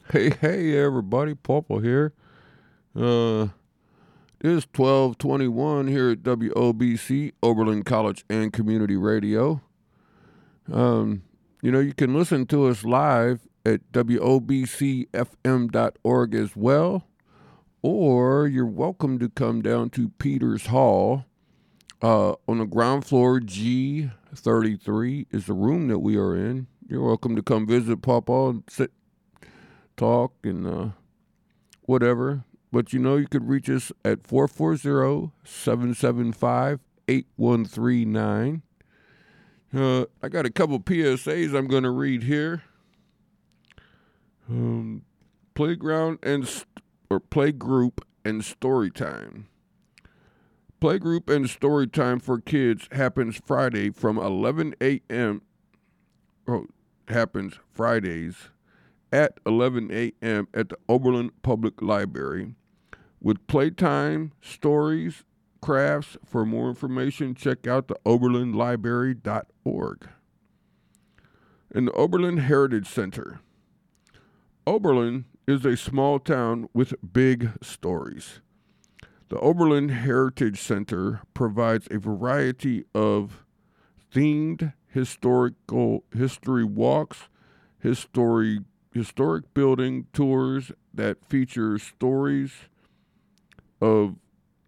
Hey, everybody, Purple here. Uh, it's 1221 here at WOBC, Oberlin College and Community Radio. Um, you can listen to us live at WOBCFM.org as well, or you're welcome to come down to Peters Hall. On the ground floor, G33 is the room that we are in. You're welcome to come visit Papa and sit, talk, and whatever. But you could reach us at 440-775-8139. I got a couple PSAs I'm going to read here. Playground or playgroup and story time. Playgroup and story time for kids happens Friday from 11 a.m. Happens Fridays at 11 a.m. at the Oberlin Public Library. With playtime, stories, crafts. For more information, check out the oberlinlibrary.org. And the Oberlin Heritage Center. Oberlin is a small town with big stories. The Oberlin Heritage Center provides a variety of themed history walks, historic building tours that feature stories of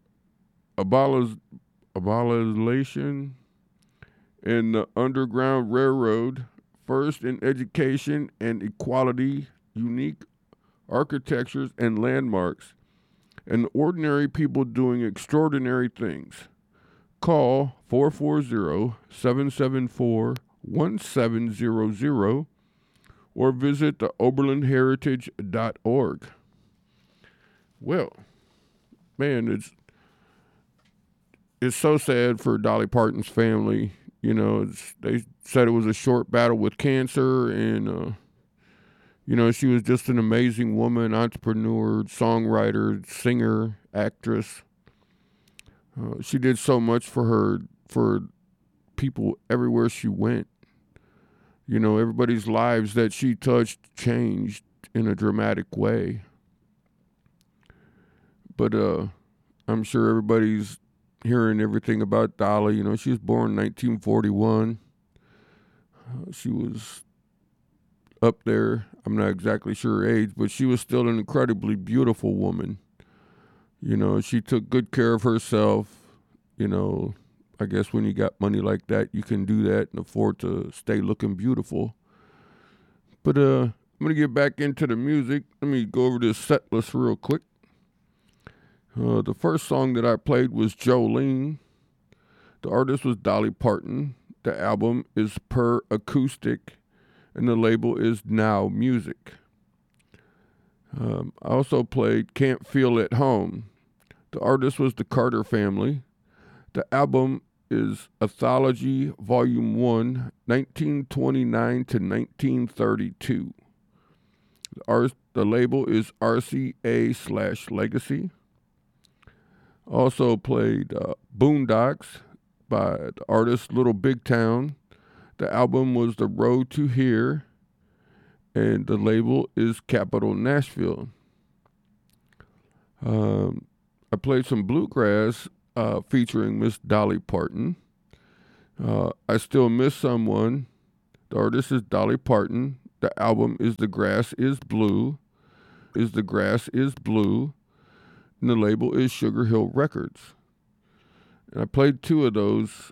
abolisation and the Underground Railroad, first in education and equality, unique architectures and landmarks, and ordinary people doing extraordinary things. Call 440-774-1700 or visit the oberlinheritage.org. Well, man, it's so sad for Dolly Parton's family. They said it was a short battle with cancer, and she was just an amazing woman, entrepreneur, songwriter, singer, actress. She did so much for people everywhere she went. Everybody's lives that she touched changed in a dramatic way. But I'm sure everybody's hearing everything about Dolly. She was born in 1941. She was up there. I'm not exactly sure her age, but she was still an incredibly beautiful woman. She took good care of herself. I guess when you got money like that, you can do that and afford to stay looking beautiful. But I'm going to get back into the music. Let me go over this set list real quick. The first song that I played was Jolene. The artist was Dolly Parton. The album is Per Acoustic, and the label is Now Music. I also played Can't Feel at Home. The artist was the Carter Family. The album is Anthology Volume 1, 1929 to 1932. The label is RCA/Legacy. Also played Boondocks by the artist Little Big Town. The album was The Road to Here, and the label is Capitol Nashville. I played some bluegrass featuring Miss Dolly Parton. I Still Miss Someone. The artist is Dolly Parton. The album is The Grass is Blue. And the label is Sugar Hill Records. And I played two of those